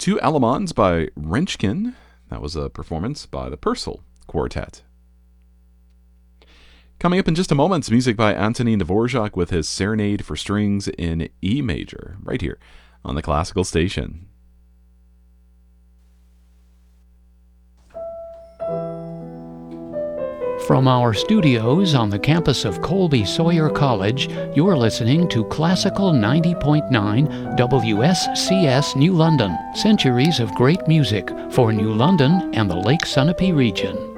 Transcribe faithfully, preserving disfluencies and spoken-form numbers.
Two Allemans by Rentschken. That was a performance by the Purcell Quartet. Coming up in just a moment, music by Antonin Dvorak with his Serenade for Strings in E major, right here on the Classical Station. From our studios on the campus of Colby Sawyer College, you're listening to Classical ninety point nine W S C S New London. Centuries of great music for New London and the Lake Sunapee region.